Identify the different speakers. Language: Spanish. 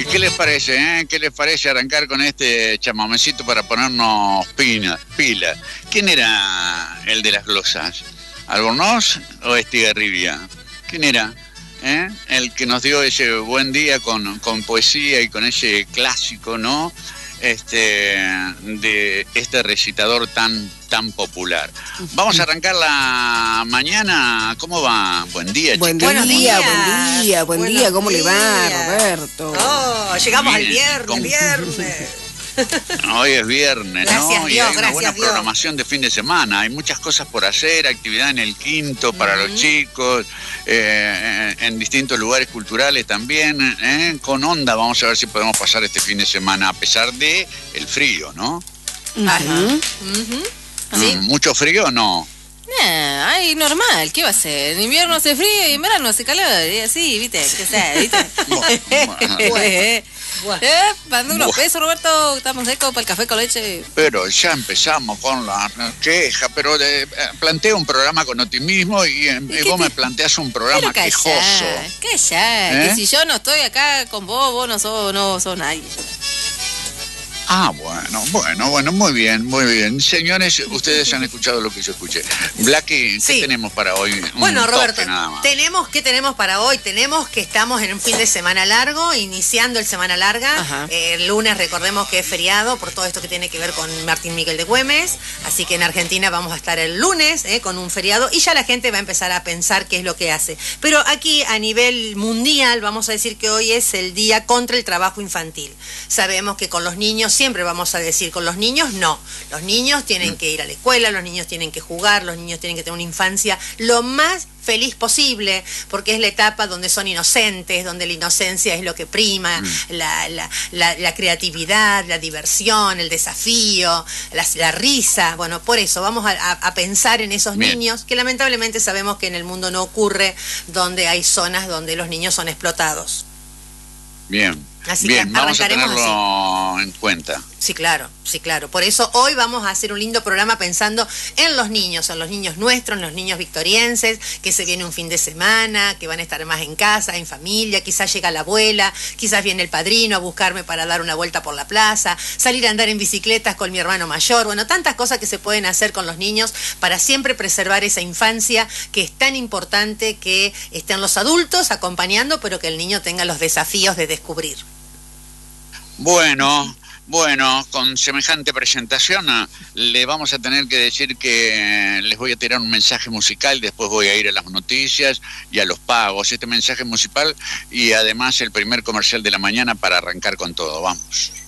Speaker 1: qué les parece, ¿Qué les parece arrancar con este chamamecito para ponernos pila? ¿Quién era el de las glosas? ¿Albornoz o Estigarribia? ¿Quién era? El que nos dio ese buen día con poesía y con ese clásico, ¿no? De este recitador tan popular. Vamos a arrancar la mañana. ¿Cómo va? Buen día,
Speaker 2: buen
Speaker 1: chicas.
Speaker 2: Buen día. ¿Cómo le va, Roberto?
Speaker 3: Oh, llegamos
Speaker 1: Bien,
Speaker 3: al viernes.
Speaker 1: Hoy es viernes,
Speaker 3: gracias,
Speaker 1: ¿no?
Speaker 3: Dios,
Speaker 1: y hay una
Speaker 3: gracias,
Speaker 1: buena
Speaker 3: Dios.
Speaker 1: programación de fin de semana. Hay muchas cosas por hacer, actividad en el Quinto para los chicos, en distintos lugares culturales también. Con onda vamos a ver si podemos pasar este fin de semana a pesar de el frío, ¿no?
Speaker 3: Ajá.
Speaker 2: Sí.
Speaker 1: ¿Mucho frío o no?
Speaker 4: Ay, normal, ¿qué va a ser? En invierno hace frío y en verano hace calor, y así, ¿viste? ¿Qué sea, viste? Manda unos pesos, Roberto, estamos secos para el café con leche.
Speaker 1: Pero ya empezamos con la queja, pero plantea un programa con optimismo y vos me planteás un programa quejoso.
Speaker 4: Que si yo no estoy acá con vos no sos nadie.
Speaker 1: Ah, bueno, muy bien. Señores, ustedes han escuchado lo que yo escuché. Blackie, ¿qué tenemos para hoy?
Speaker 3: Bueno, Roberto,
Speaker 1: ¿Qué
Speaker 3: tenemos para hoy? Tenemos que estamos en un fin de semana largo, iniciando el semana larga. El lunes recordemos que es feriado por todo esto que tiene que ver con Martín Miguel de Güemes. Así que en Argentina vamos a estar el lunes con un feriado y ya la gente va a empezar a pensar qué es lo que hace. Pero aquí a nivel mundial vamos a decir que hoy es el día contra el trabajo infantil. Sabemos que con los niños siempre vamos a decir, con los niños no. Los niños tienen que ir a la escuela, los niños tienen que jugar, los niños tienen que tener una infancia lo más feliz posible, porque es la etapa donde son inocentes, donde la inocencia es lo que prima, la creatividad, la diversión, el desafío, la risa. Bueno, por eso vamos a pensar en esos niños, que lamentablemente sabemos que en el mundo no ocurre, donde hay zonas donde los niños son explotados.
Speaker 1: Bien.
Speaker 3: Así
Speaker 1: bien,
Speaker 3: que
Speaker 1: vamos a tenerlo
Speaker 3: así
Speaker 1: en cuenta.
Speaker 3: Sí, claro. Por eso hoy vamos a hacer un lindo programa pensando en los niños nuestros, en los niños victorienses, que se viene un fin de semana, que van a estar más en casa, en familia, quizás llega la abuela, quizás viene el padrino a buscarme para dar una vuelta por la plaza, salir a andar en bicicletas con mi hermano mayor, bueno, tantas cosas que se pueden hacer con los niños para siempre preservar esa infancia que es tan importante que estén los adultos acompañando, pero que el niño tenga los desafíos de descubrir.
Speaker 1: Bueno, con semejante presentación le vamos a tener que decir que les voy a tirar un mensaje musical, después voy a ir a las noticias y a los pagos. Este mensaje musical y además el primer comercial de la mañana para arrancar con todo. Vamos.